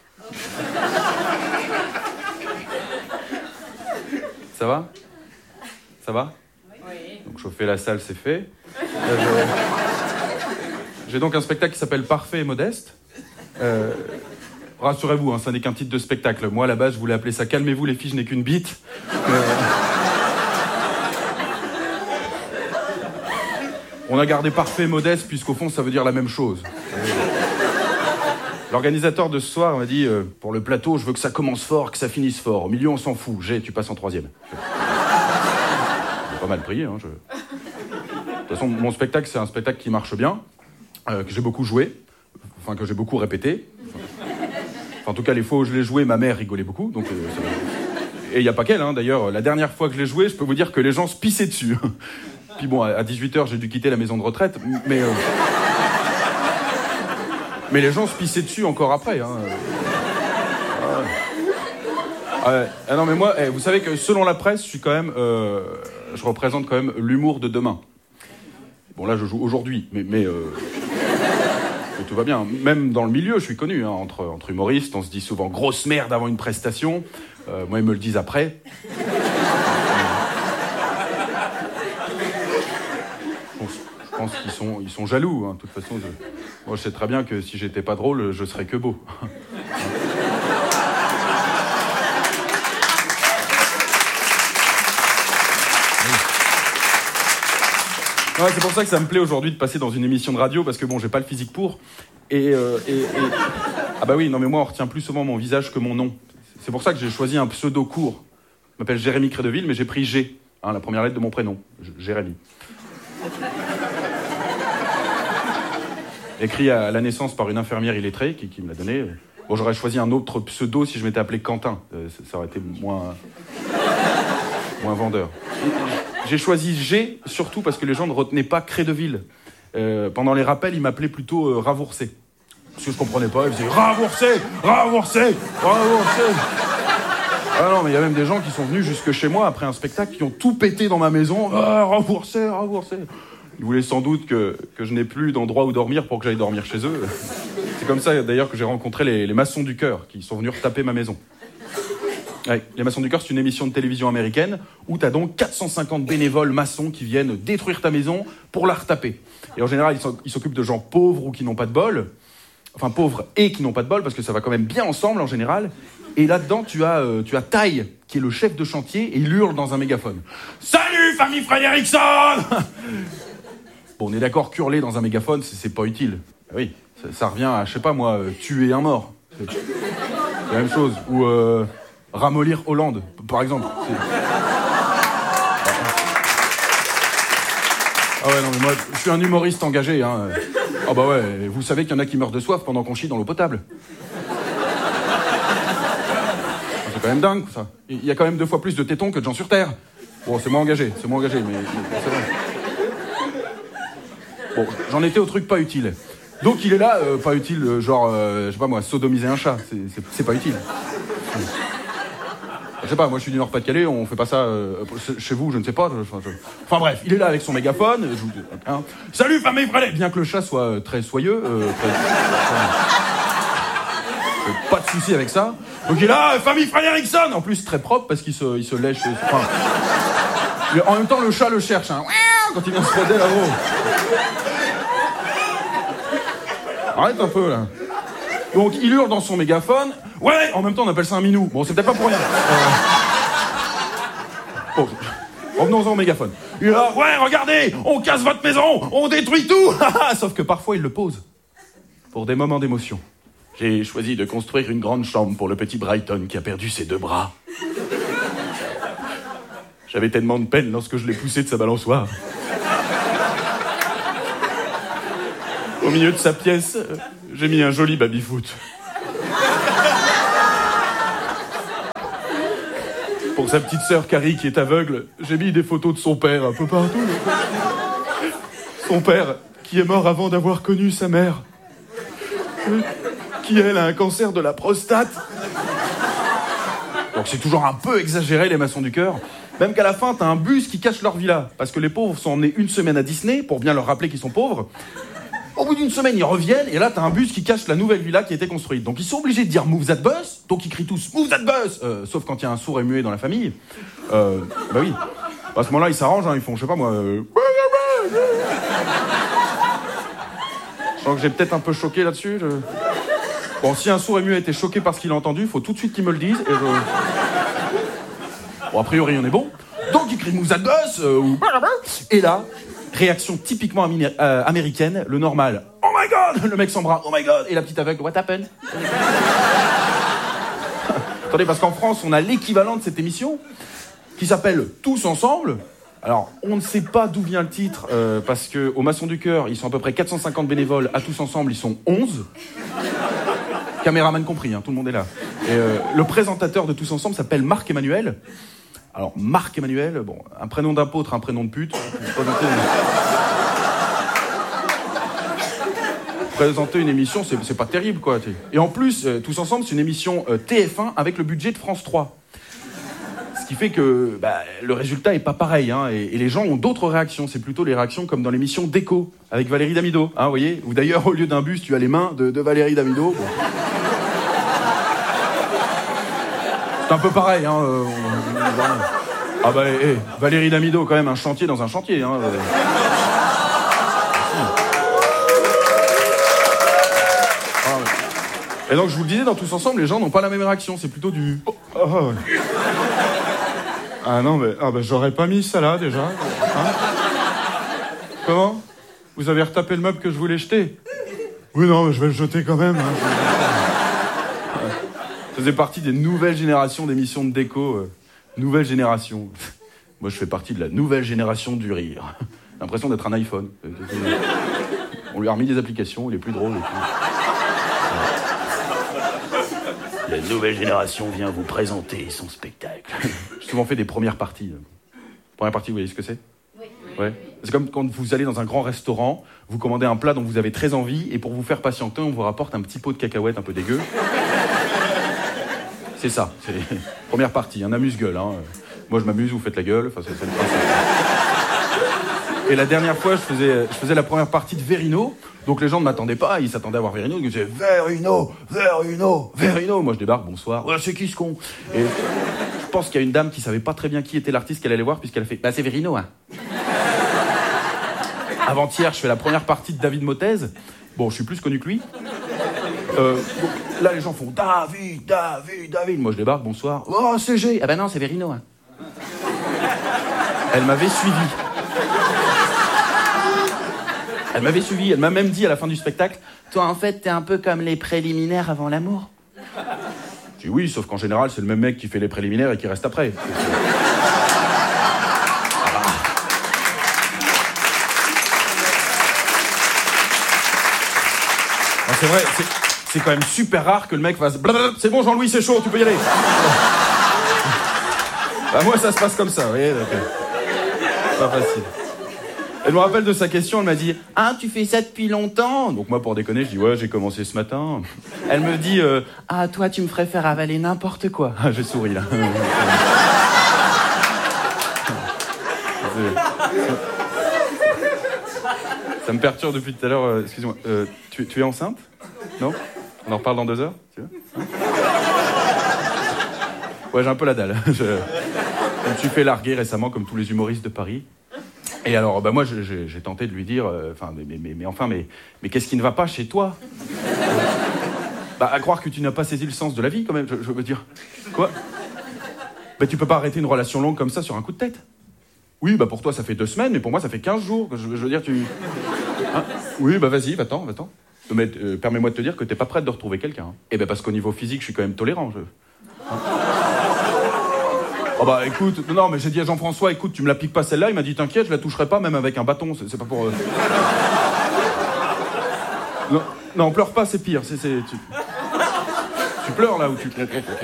Ça va ? Ça va ? Oui. Donc, chauffer la salle, c'est fait. Euh, je... J'ai donc un spectacle qui s'appelle Parfait et Modeste. Euh... Rassurez-vous, hein, ça n'est qu'un titre de spectacle. Moi, à la base, je voulais appeler ça « Calmez-vous, les filles, je n'ai qu'une bite euh... ». On a gardé parfait et modeste, puisqu'au fond, ça veut dire la même chose. L'organisateur de ce soir m'a dit, euh, pour le plateau, je veux que ça commence fort, que ça finisse fort. Au milieu, on s'en fout. J'ai, tu passes en troisième. J'ai pas mal prié. Hein, je... De toute façon, mon spectacle, c'est un spectacle qui marche bien, euh, que j'ai beaucoup joué, enfin, que j'ai beaucoup répété. Enfin, en tout cas, les fois où je l'ai joué, ma mère rigolait beaucoup. Donc, euh, et il n'y a pas qu'elle, hein, d'ailleurs. La dernière fois que je l'ai joué, je peux vous dire que les gens se pissaient dessus. Puis bon, à dix-huit heures, j'ai dû quitter la maison de retraite, mais... Euh... Mais les gens se pissaient dessus encore après. Hein. Ah, ouais. Ah non, mais moi, eh, vous savez que selon la presse, je suis quand même... Euh... Je représente quand même l'humour de demain. Bon, là, je joue aujourd'hui, mais... mais, euh... mais tout va bien. Même dans le milieu, je suis connu. Hein. Entre, entre humoristes, on se dit souvent « grosse merde » avant une prestation. Euh, moi, ils me le disent après. Je pense qu'ils sont, ils sont jaloux, hein. De toute façon, je, moi je sais très bien que si j'étais pas drôle, je serais que beau. Ouais, c'est pour ça que ça me plaît aujourd'hui de passer dans une émission de radio, parce que bon, j'ai pas le physique pour. Et, euh, et, et... Ah bah oui, non mais moi on retient plus souvent mon visage que mon nom. C'est pour ça que j'ai choisi un pseudo court. Je m'appelle Jérémy Crédeville, mais j'ai pris G, hein, la première lettre de mon prénom, Jérémy. Écrit à la naissance par une infirmière illettrée qui, qui me l'a donné. Bon, j'aurais choisi un autre pseudo si je m'étais appelé Quentin. Euh, ça, ça aurait été moins... moins vendeur. J'ai choisi G, surtout parce que les gens ne retenaient pas Crédeville. Euh, pendant les rappels, ils m'appelaient plutôt euh, Ravourcé. Parce que je comprenais pas, ils disaient Ravourcé, Ravourcé, Ravourcé. Ah non, mais il y a même des gens qui sont venus jusque chez moi après un spectacle, qui ont tout pété dans ma maison. Ah, Ravourcé, Ravourcé. Ils voulaient sans doute que, que je n'ai plus d'endroit où dormir pour que j'aille dormir chez eux. C'est comme ça, d'ailleurs, que j'ai rencontré les, les Maçons du Cœur, qui sont venus retaper ma maison. Ouais, les Maçons du Cœur, c'est une émission de télévision américaine où tu as donc quatre cent cinquante bénévoles maçons qui viennent détruire ta maison pour la retaper. Et en général, ils s'occupent de gens pauvres ou qui n'ont pas de bol. Enfin, pauvres et qui n'ont pas de bol, parce que ça va quand même bien ensemble, en général. Et là-dedans, tu as, euh, tu as Taille, qui est le chef de chantier, et il hurle dans un mégaphone. « Salut, famille Frédérickson !» Bon, on est d'accord qu'hurler dans un mégaphone, c'est, c'est pas utile. Oui, ça, ça revient à, je sais pas moi, euh, tuer un mort. C'est, c'est la même chose. Ou euh, ramollir Hollande, par exemple. C'est... Ah ouais, non, mais moi, je suis un humoriste engagé, hein. Ah bah ouais, vous savez qu'il y en a qui meurent de soif pendant qu'on chie dans l'eau potable. C'est quand même dingue, ça. Il y a quand même deux fois plus de tétons que de gens sur Terre. Bon, c'est moins engagé, c'est moins engagé, mais, mais c'est vrai. Bon, j'en étais au truc pas utile. Donc il est là, euh, pas utile, euh, genre, euh, je sais pas moi, sodomiser un chat, c'est, c'est, c'est pas utile. Je sais pas, moi je suis du Nord-Pas-de-Calais, on fait pas ça euh, chez vous, je ne sais pas. Je, je... Enfin bref, il est là avec son mégaphone. Je vous... hein. Salut famille Frédéric. Bien que le chat soit euh, très soyeux, euh, très... euh, pas de souci avec ça. Donc il est là, famille Frédérickson. En plus très propre parce qu'il se, il se lèche. Enfin... En même temps le chat le cherche. Hein. Quand il vient se poser là-haut. Arrête un peu là. Donc il hurle dans son mégaphone. Ouais, en même temps on appelle ça un minou. Bon, c'est peut-être pas pour rien. Euh... Bon, revenons-en au mégaphone. Il est là, ouais, regardez, on casse votre maison, on détruit tout. Sauf que parfois il le pose. Pour des moments d'émotion. J'ai choisi de construire une grande chambre pour le petit Brighton qui a perdu ses deux bras. J'avais tellement de peine lorsque je l'ai poussé de sa balançoire. Au milieu de sa pièce, j'ai mis un joli baby-foot. Pour sa petite sœur Carrie qui est aveugle, j'ai mis des photos de son père un peu partout. Son père qui est mort avant d'avoir connu sa mère. Qui, elle, a un cancer de la prostate. Donc c'est toujours un peu exagéré, les maçons du cœur. Même qu'à la fin, t'as un bus qui cache leur villa. Parce que les pauvres sont emmenés une semaine à Disney, pour bien leur rappeler qu'ils sont pauvres. Au bout d'une semaine, ils reviennent, et là, t'as un bus qui cache la nouvelle villa qui a été construite. Donc ils sont obligés de dire « Move that bus », donc ils crient tous « Move that bus euh, !» Sauf quand il y a un sourd et muet dans la famille. Euh, bah oui. À ce moment-là, ils s'arrangent, hein, ils font, je sais pas moi... Euh... Je sens que j'ai peut-être un peu choqué là-dessus. Je... Bon, si un sourd et muet a été choqué par ce qu'il a entendu, il faut tout de suite qu'il me le dise, et je... Bon, a priori, on est bon. Donc il crie « Move that bus euh, !» ou... Et là... Réaction typiquement amé- euh, américaine, le normal. Oh my god! Le mec s'embrasse. Oh my god! Et la petite aveugle. What happened? Attendez, parce qu'en France, on a l'équivalent de cette émission qui s'appelle Tous ensemble. Alors, on ne sait pas d'où vient le titre, euh, parce que au Maçon du Cœur, ils sont à peu près quatre cent cinquante bénévoles. À Tous ensemble, ils sont onze. Caméraman compris, hein, tout le monde est là. Et euh, le présentateur de Tous ensemble s'appelle Marc Emmanuel. Alors, Marc Emmanuel, bon, un prénom d'apôtre, un prénom de pute. Présenter une, présenter une émission, c'est, c'est pas terrible, quoi. Et en plus, euh, Tous ensemble, c'est une émission euh, T F un avec le budget de France trois. Ce qui fait que bah, le résultat est pas pareil, hein, et, et les gens ont d'autres réactions. C'est plutôt les réactions comme dans l'émission Déco, avec Valérie Damido, hein, vous voyez. Ou d'ailleurs, au lieu d'un bus, tu as les mains de, de Valérie Damido. Bon. C'est un peu pareil, hein. Euh, on, on, ah bah, hey, Valérie Damido, quand même, un chantier dans un chantier, hein. Ah, ouais. Et donc, je vous le disais, dans Tous ensemble, les gens n'ont pas la même réaction. C'est plutôt du... Oh, oh, ouais. Ah non, mais ah bah, j'aurais pas mis ça là, déjà. Hein? Comment? Vous avez retapé le meuble que je voulais jeter? Oui, non, mais je vais le jeter quand même. Hein. Ça faisait partie des nouvelles générations d'émissions de déco. Euh, nouvelle génération. Moi, je fais partie de la nouvelle génération du rire. L'impression d'être un iPhone. On lui a remis des applications, il est plus drôle. Et plus... La nouvelle génération vient vous présenter son spectacle. J'ai souvent fait des premières parties. Première partie, vous voyez ce que c'est? Oui. Ouais. C'est comme quand vous allez dans un grand restaurant, vous commandez un plat dont vous avez très envie, et pour vous faire patienter, on vous rapporte un petit pot de cacahuètes un peu dégueu. C'est ça, c'est première partie, un amuse-gueule. Hein. Moi, je m'amuse, vous faites la gueule. Enfin, c'est, c'est le principe. Et la dernière fois, je faisais, je faisais la première partie de Verino. Donc les gens ne m'attendaient pas, ils s'attendaient à voir Verino. Ils disaient Verino, Verino, Verino. Moi, je débarque, bonsoir. Ouais, c'est qui ce con? Et je pense qu'il y a une dame qui savait pas très bien qui était l'artiste qu'elle allait voir, puisqu'elle a fait bah, c'est Verino, hein. Avant-hier, je fais la première partie de David Mottez. Bon, je suis plus connu que lui. Euh, donc, là, les gens font David, David, David. Moi, je débarque, bonsoir. Oh, C G. Ah ben non, c'est Verino. Hein. Elle m'avait suivi. Elle m'avait suivi. Elle m'a même dit à la fin du spectacle, toi, en fait, t'es un peu comme les préliminaires avant l'amour. J'ai dit oui, sauf qu'en général, c'est le même mec qui fait les préliminaires et qui reste après. Non, c'est vrai, c'est... C'est quand même super rare que le mec fasse blablabla. C'est bon, Jean-Louis, c'est chaud, tu peux y aller. Bah, moi, ça se passe comme ça, vous voyez. Donc, pas facile. Elle me rappelle de sa question, elle m'a dit « Ah, tu fais ça depuis longtemps ?» Donc moi, pour déconner, je dis « Ouais, j'ai commencé ce matin. » Elle me dit euh, « Ah, toi, tu me ferais faire avaler n'importe quoi. » Ah, j'ai souri, là. Ça me perturbe depuis tout à l'heure. Euh, excusez-moi, euh, tu, tu es enceinte? Non? On en reparle dans deux heures, tu veux? Hein? Ouais, j'ai un peu la dalle. Je, je me suis fait larguer récemment, comme tous les humoristes de Paris. Et alors, bah moi, je, je, j'ai tenté de lui dire, enfin, euh, mais, mais, mais enfin, mais, mais qu'est-ce qui ne va pas chez toi? Bah, à croire que tu n'as pas saisi le sens de la vie, quand même. Je, je veux dire, quoi? Bah, tu peux pas arrêter une relation longue comme ça sur un coup de tête. Oui, bah pour toi, ça fait deux semaines, mais pour moi, ça fait quinze jours. Je, je veux dire, tu... Hein? Oui, bah vas-y, va-t'en, va-t'en. Mais euh, permets-moi de te dire que t'es pas prête de retrouver quelqu'un. Hein. Eh ben parce qu'au niveau physique, je suis quand même tolérant. Je... Hein? Oh bah écoute, non mais j'ai dit à Jean-François, écoute, tu me la piques pas celle-là. Il m'a dit t'inquiète, je la toucherai pas même avec un bâton. C'est, c'est pas pour. Euh... Non, non, pleure pas, c'est pire. C'est, c'est, tu... tu pleures là ou tu...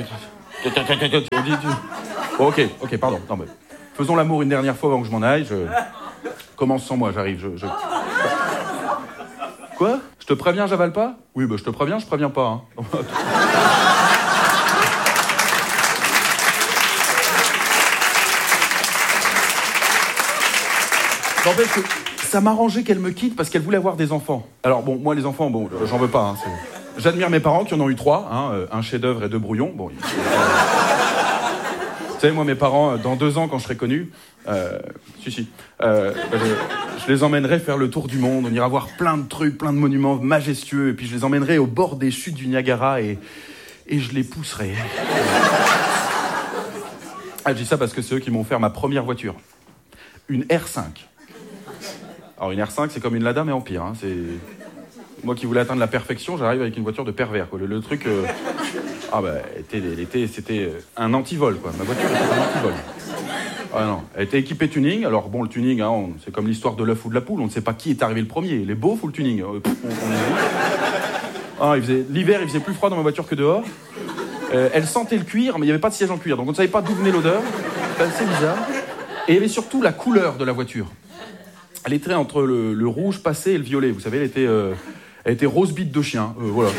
Bon, ok, ok, pardon. Non, mais... Faisons l'amour une dernière fois avant que je m'en aille. Je... Commence sans moi, j'arrive. Je, je... Quoi? Je te préviens, j'avale pas? Oui, bah je te préviens, je préviens pas. Hein. N'empêche que ça m'arrangeait qu'elle me quitte parce qu'elle voulait avoir des enfants. Alors bon, moi les enfants, bon, j'en veux pas. Hein, c'est... J'admire mes parents qui en ont eu trois, hein, un chef-d'œuvre et deux brouillons. Bon, ils... Vous savez, moi mes parents, dans deux ans quand je serai connu, euh, si si, euh, je, je les emmènerai faire le tour du monde. On ira voir plein de trucs, plein de monuments majestueux, et puis je les emmènerai au bord des chutes du Niagara et et je les pousserai. Ah, je dis ça parce que c'est eux qui m'ont offert ma première voiture, une R cinq. Alors une R cinq, c'est comme une Lada, mais en pire. Hein. C'est... Moi qui voulais atteindre la perfection, j'arrive avec une voiture de pervers. Quoi. Le, le truc... Euh... Ah bah, était, était, c'était un antivol, quoi. Ma voiture était un antivol. Ah non, elle était équipée tuning. Alors bon, le tuning, hein, on... c'est comme l'histoire de l'œuf ou de la poule. On ne sait pas qui est arrivé le premier, les beaufs ou le tuning. Euh, pff, on, on... Ah, il faisait... L'hiver, il faisait plus froid dans ma voiture que dehors. Euh, elle sentait le cuir, mais il n'y avait pas de siège en cuir. Donc on ne savait pas d'où venait l'odeur. C'était assez bizarre. Et il y avait surtout la couleur de la voiture. Elle était entre le, le rouge passé et le violet. Vous savez, elle était, euh, elle était rose bite de chien. Euh, voilà.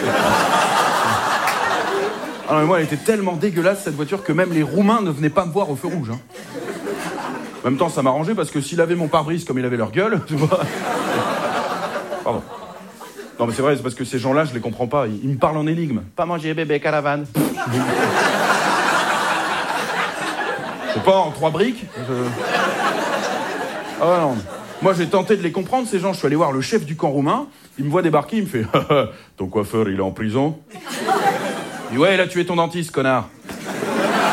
Alors, moi, elle était tellement dégueulasse, cette voiture, que même les Roumains ne venaient pas me voir au feu rouge. Hein. En même temps, ça m'arrangeait parce que s'il avait mon pare-brise comme il avait leur gueule, tu vois. Pardon. Non, mais c'est vrai, c'est parce que ces gens-là, je les comprends pas. Ils, ils me parlent en énigme. Pas manger, bébé, caravane. C'est pas en trois briques. Je... Ah oh, non. Moi, j'ai tenté de les comprendre, ces gens. Je suis allé voir le chef du camp roumain. Il me voit débarquer, il me fait « Ton coiffeur, il est en prison ?» Il dit « Ouais, il a tué ton dentiste, connard. »